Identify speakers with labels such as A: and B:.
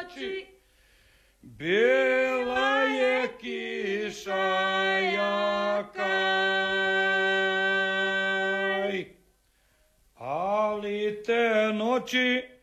A: noći, bila je kiša jakaj, ali te noći